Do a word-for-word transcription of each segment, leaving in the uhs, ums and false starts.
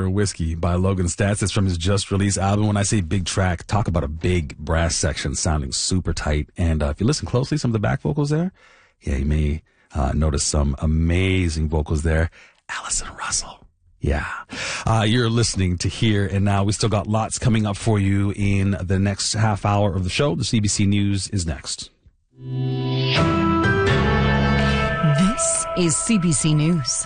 Whiskey by Logan Stats. It's from his just released album. When I say big track, talk about a big brass section sounding super tight. And uh, if you listen closely, some of the back vocals there, yeah, you may uh, notice some amazing vocals there. Allison Russell. Yeah. Uh, you're listening to Here and Now. We still got lots coming up for you in the next half hour of the show. The C B C News is next. This is C B C News.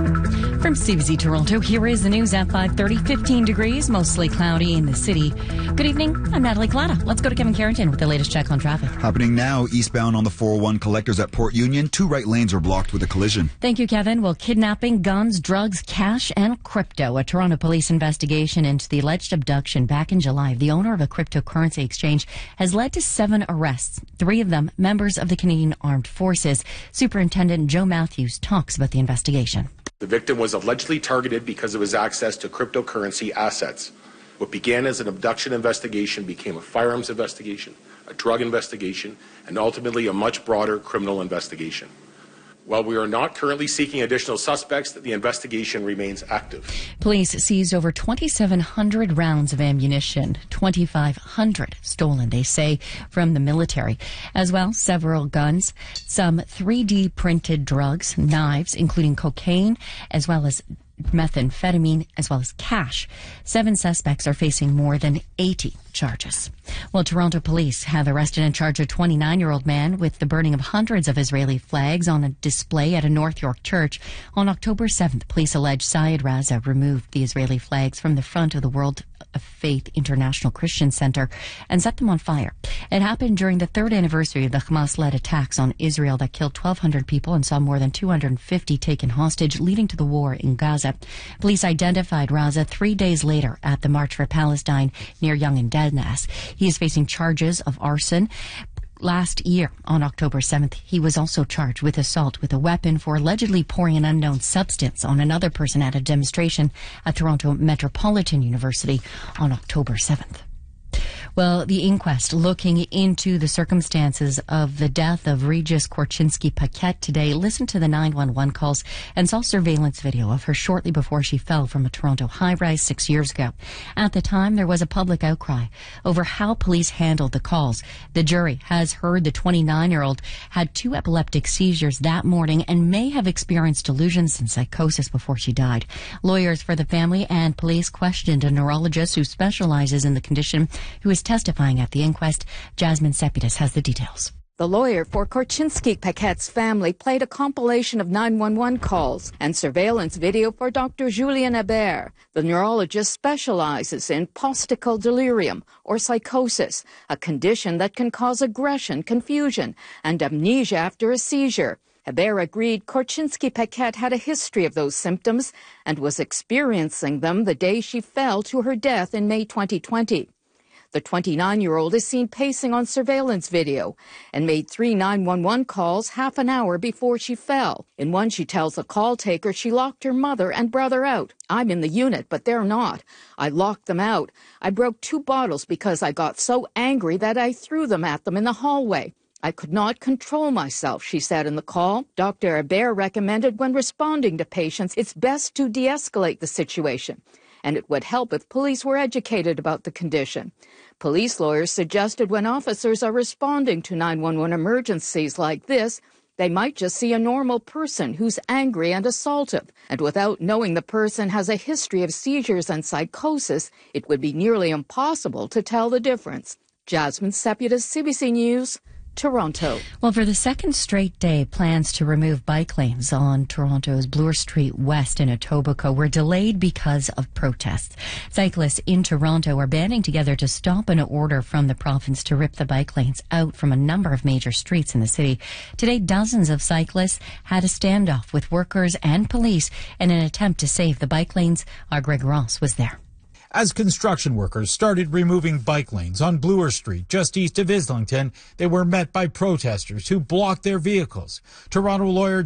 From C B C Toronto, here is the news at five thirty. fifteen degrees, mostly cloudy in the city. Good evening, I'm Natalie Clatta. Let's go to Kevin Carrington with the latest check on traffic. Happening now, eastbound on the four oh one collectors at Port Union. Two right lanes are blocked with a collision. Thank you, Kevin. Well, kidnapping, guns, drugs, cash, and crypto. A Toronto police investigation into the alleged abduction back in July of the owner of a cryptocurrency exchange has led to seven arrests, three of them members of the Canadian Armed Forces. Superintendent Joe Matthews talks about the investigation. The victim was allegedly targeted because of his access to cryptocurrency assets. What began as an abduction investigation became a firearms investigation, a drug investigation, and ultimately a much broader criminal investigation. While we are not currently seeking additional suspects, the investigation remains active. Police seized over twenty-seven hundred rounds of ammunition, twenty-five hundred stolen, they say, from the military. As well, several guns, some three D printed drugs, knives, including cocaine, as well as methamphetamine, as well as cash. Seven suspects are facing more than eighty charges. Well, Toronto police have arrested and charged a twenty-nine-year-old man with the burning of hundreds of Israeli flags on a display at a North York church. On October seventh, police allege Syed Raza removed the Israeli flags from the front of the World of Faith International Christian Center and set them on fire. It happened during the third anniversary of the Hamas-led attacks on Israel that killed twelve hundred people and saw more than two hundred fifty taken hostage, leading to the war in Gaza. Police identified Raza three days later at the March for Palestine near Yonge and Dennis. He is facing charges of arson. Last year, on October seventh, he was also charged with assault with a weapon for allegedly pouring an unknown substance on another person at a demonstration at Toronto Metropolitan University on October seventh. Well, the inquest looking into the circumstances of the death of Regis Korchinski-Paquette today listened to the nine one one calls and saw surveillance video of her shortly before she fell from a Toronto high-rise six years ago. At the time, there was a public outcry over how police handled the calls. The jury has heard the twenty-nine-year-old had two epileptic seizures that morning and may have experienced delusions and psychosis before she died. Lawyers for the family and police questioned a neurologist who specializes in the condition, who is testifying at the inquest. Jasmine Sepidas has the details. The lawyer for Korchinski-Paquette's family played a compilation of nine one one calls and surveillance video for Doctor Julien Hebert. The neurologist specializes in post-ictal delirium or psychosis, a condition that can cause aggression, confusion, and amnesia after a seizure. Hebert agreed Korchinski-Paquette had a history of those symptoms and was experiencing them the day she fell to her death in May twenty twenty. The twenty-nine-year-old is seen pacing on surveillance video and made three nine one one calls half an hour before she fell. In one, she tells the call taker she locked her mother and brother out. I'm in the unit, but they're not. I locked them out. I broke two bottles because I got so angry that I threw them at them in the hallway. I could not control myself, she said in the call. Doctor Hebert recommended when responding to patients, it's best to de-escalate the situation, and it would help if police were educated about the condition. Police lawyers suggested when officers are responding to nine one one emergencies like this, they might just see a normal person who's angry and assaultive. And without knowing the person has a history of seizures and psychosis, it would be nearly impossible to tell the difference. Jasmine Sepidas, C B C News, Toronto. Well, for the second straight day, plans to remove bike lanes on Toronto's Bloor Street West in Etobicoke were delayed because of protests. Cyclists in Toronto are banding together to stop an order from the province to rip the bike lanes out from a number of major streets in the city. Today, dozens of cyclists had a standoff with workers and police in an attempt to save the bike lanes. Our Greg Ross was there. As construction workers started removing bike lanes on Bloor Street, just east of Islington, they were met by protesters who blocked their vehicles. Toronto lawyer